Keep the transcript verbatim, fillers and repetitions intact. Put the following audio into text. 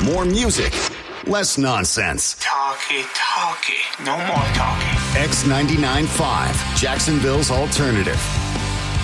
More music, less nonsense. Talkie, talkie. No more talking. X ninety-nine point five, Jacksonville's alternative.